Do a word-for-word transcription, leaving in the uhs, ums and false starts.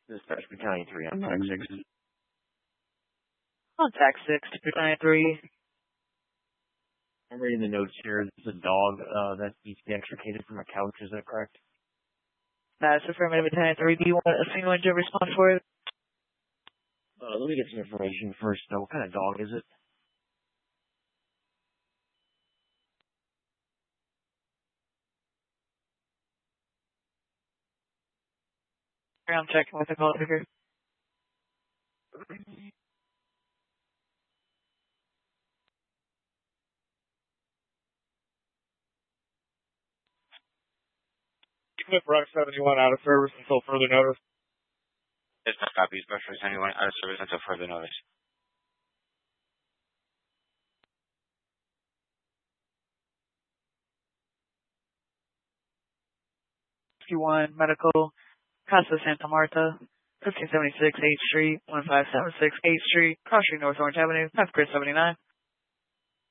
Dispatch Battalion three on Tac six. On Tac six, Battalion three. I'm reading the notes here. There's a dog uh, that needs to be extricated from a couch. Is that correct? That's affirmative, Battalion three. Do you want a single engine response for it? Uh, let me get some information first. Uh, what kind of dog is it? I'm checking with the call taker. Clip Rock seventy-one out of service until further notice. It's not copy. Special seventy-one out of service until further notice. fifty-one Medical, Casa Santa Marta, fifteen seventy-six eighth Street, one five seven six eighth Street, Cross Street, North Orange Avenue, North Grid seventy-nine.